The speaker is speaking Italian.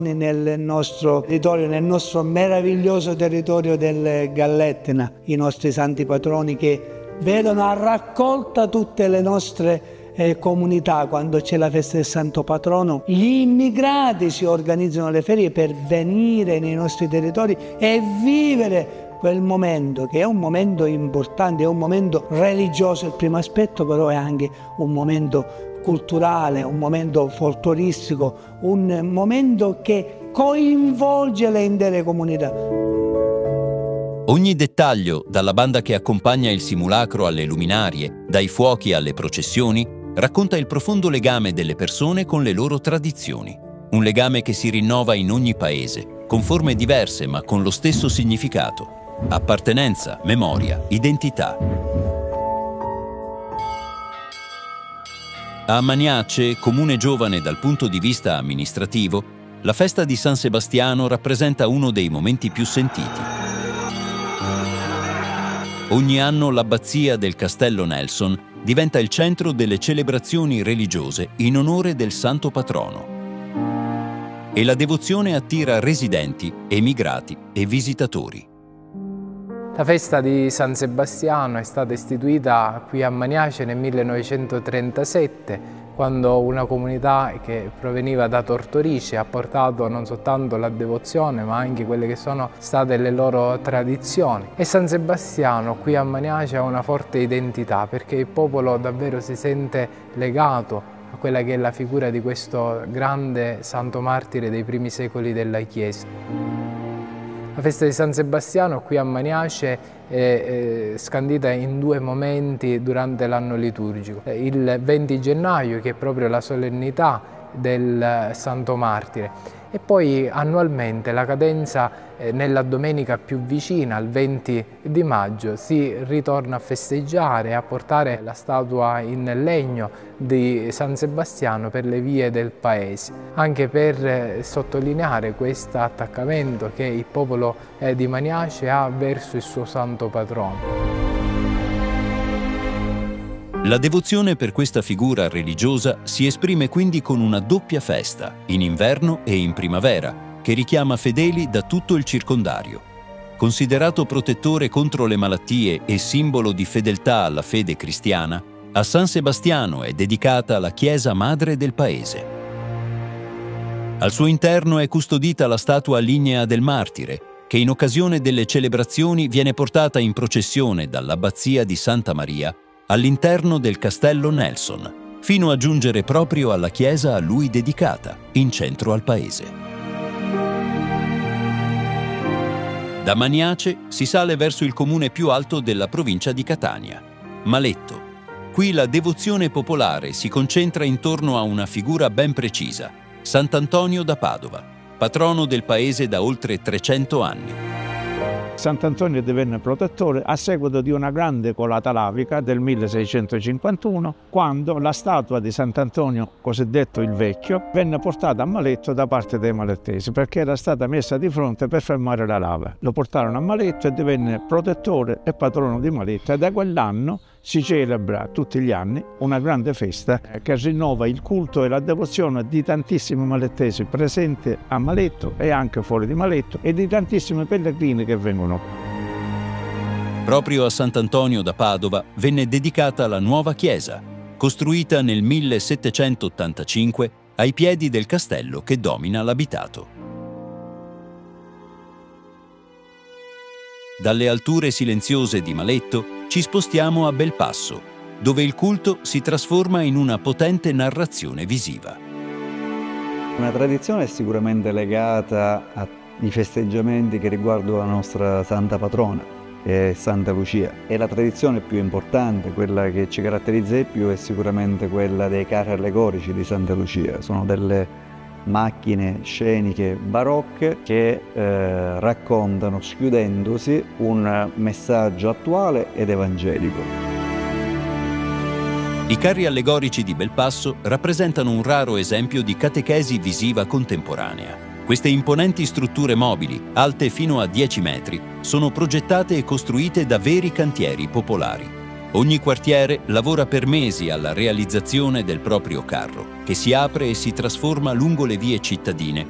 nel nostro territorio, nel nostro meraviglioso territorio del Galletna, i nostri santi patroni che vedono a raccolta tutte le nostre comunità. Quando c'è la festa del Santo Patrono, gli immigrati si organizzano le ferie per venire nei nostri territori e vivere quel momento, che è un momento importante, è un momento religioso il primo aspetto, però è anche un momento culturale, un momento folcloristico, un momento che coinvolge le intere comunità. Ogni dettaglio, dalla banda che accompagna il simulacro alle luminarie, dai fuochi alle processioni, racconta il profondo legame delle persone con le loro tradizioni. Un legame che si rinnova in ogni paese, con forme diverse ma con lo stesso significato: appartenenza, memoria, identità. A Maniace, comune giovane dal punto di vista amministrativo, la festa di San Sebastiano rappresenta uno dei momenti più sentiti. Ogni anno l'abbazia del Castello Nelson diventa il centro delle celebrazioni religiose in onore del santo patrono. E la devozione attira residenti, emigrati e visitatori. La festa di San Sebastiano è stata istituita qui a Maniace nel 1937, quando una comunità che proveniva da Tortorice ha portato non soltanto la devozione ma anche quelle che sono state le loro tradizioni. E San Sebastiano qui a Maniace ha una forte identità, perché il popolo davvero si sente legato a quella che è la figura di questo grande santo martire dei primi secoli della Chiesa. La festa di San Sebastiano qui a Maniace è scandita in due momenti durante l'anno liturgico. Il 20 gennaio, che è proprio la solennità del Santo Martire, e poi annualmente la cadenza nella domenica più vicina, al 20 di maggio, si ritorna a festeggiare e a portare la statua in legno di San Sebastiano per le vie del paese, anche per sottolineare questo attaccamento che il popolo di Maniace ha verso il suo santo patrono. La devozione per questa figura religiosa si esprime quindi con una doppia festa, in inverno e in primavera, che richiama fedeli da tutto il circondario. Considerato protettore contro le malattie e simbolo di fedeltà alla fede cristiana, a San Sebastiano è dedicata la chiesa madre del paese. Al suo interno è custodita la statua lignea del martire, che in occasione delle celebrazioni viene portata in processione dall'abbazia di Santa Maria all'interno del Castello Nelson, fino a giungere proprio alla chiesa a lui dedicata, in centro al paese. Da Maniace si sale verso il comune più alto della provincia di Catania, Maletto. Qui la devozione popolare si concentra intorno a una figura ben precisa, Sant'Antonio da Padova, patrono del paese da oltre 300 anni. Sant'Antonio divenne protettore a seguito di una grande colata lavica del 1651, quando la statua di Sant'Antonio, cosiddetto il Vecchio, venne portata a Maletto da parte dei malettesi, perché era stata messa di fronte per fermare la lava. Lo portarono a Maletto e divenne protettore e patrono di Maletto, e da quell'anno si celebra tutti gli anni una grande festa che rinnova il culto e la devozione di tantissimi malettesi presenti a Maletto e anche fuori di Maletto, e di tantissimi pellegrini che vengono. Proprio a Sant'Antonio da Padova venne dedicata la nuova chiesa, costruita nel 1785 ai piedi del castello che domina l'abitato. Dalle alture silenziose di Maletto ci spostiamo a Belpasso, dove il culto si trasforma in una potente narrazione visiva. Una tradizione è sicuramente legata ai festeggiamenti che riguardano la nostra santa patrona, Santa Lucia. E la tradizione più importante, quella che ci caratterizza di più, è sicuramente quella dei carri allegorici di Santa Lucia. Sono delle macchine sceniche barocche che raccontano, schiudendosi, un messaggio attuale ed evangelico. I carri allegorici di Belpasso rappresentano un raro esempio di catechesi visiva contemporanea. Queste imponenti strutture mobili, alte fino a 10 metri, sono progettate e costruite da veri cantieri popolari. Ogni quartiere lavora per mesi alla realizzazione del proprio carro, che si apre e si trasforma lungo le vie cittadine